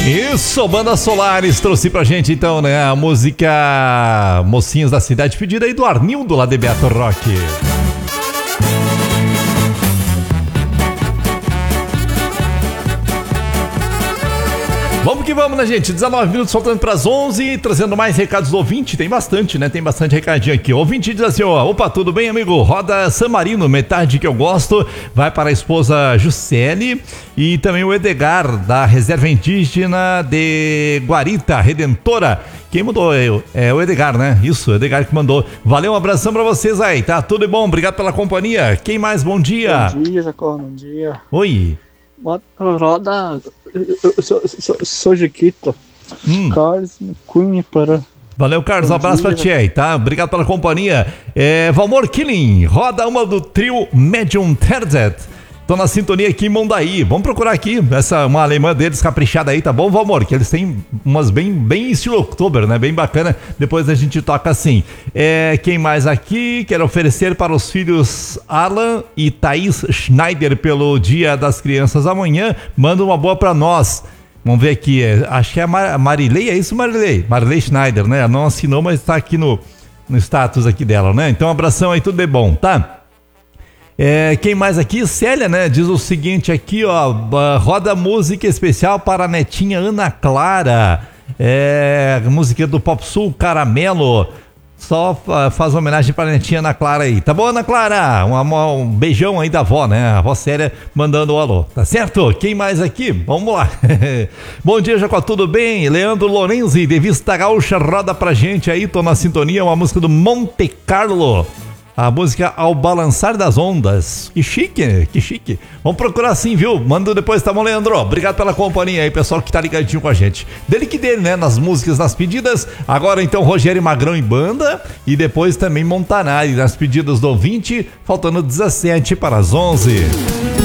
Isso, Banda Solares trouxe pra gente então, né, a música Mocinhos da Cidade, pedida aí do Arnildo lá de Beto Rock. Vamos que vamos, né, gente? 19 minutos faltando para as 11, trazendo mais recados do ouvinte. Tem bastante, né? Tem bastante recadinho aqui. O ouvinte diz assim, ó, opa, tudo bem, amigo? Roda San Marino, metade que eu gosto, vai para a esposa Juscelie e também o Edgar, da Reserva Indígena de Guarita, Redentora. Quem mandou? É o Edgar, né? Isso, o Edgar que mandou. Valeu, um abração pra vocês aí, tá? Tudo bom? Obrigado pela companhia. Quem mais? Bom dia. Bom dia, Jacó, bom dia. Oi. Roda, sou Jequito. Carlos Cunha para... Valeu, Carlos, um abraço pra ti aí, tá? Obrigado pela companhia. Valmor Killing, roda uma do trio Medium Terzet. Tô na sintonia aqui em Mondaí. Vamos procurar aqui uma alemã deles caprichada aí, tá bom, Valmor? Que eles têm umas bem estilo Oktober, né? Bem bacana. Depois a gente toca assim. Quem mais aqui? Quero oferecer para os filhos Alan e Thaís Schneider pelo Dia das Crianças amanhã. Manda uma boa pra nós. Vamos ver aqui. Acho que é a Marilei, é isso, Marilei? Marilei Schneider, né? Ela não assinou, mas tá aqui no status aqui dela, né? Então, um abração aí, tudo de bom, tá? Quem mais aqui? Célia, né? Diz o seguinte aqui, ó. Roda música especial para a netinha Ana Clara. Música do Pop Sul, Caramelo. Só faz uma homenagem para a netinha Ana Clara aí. Tá bom, Ana Clara? Um beijão aí da avó, né? A avó Célia mandando um alô. Tá certo? Quem mais aqui? Vamos lá. Bom dia, Jacó. Tudo bem? Leandro Lorenzi, de Vista Gaúcha, roda pra gente aí. Tô na sintonia. Uma música do Monte Carlo. A música Ao Balançar das Ondas. Que chique, que chique. Vamos procurar sim, viu? Manda depois, tá bom, Leandro? Obrigado pela companhia aí, pessoal que tá ligadinho com a gente. Dele que dele, né? Nas músicas, nas pedidas. Agora então, Rogério Magrão em banda. E depois também Montanari nas pedidas do ouvinte. Faltando 17 para as 11.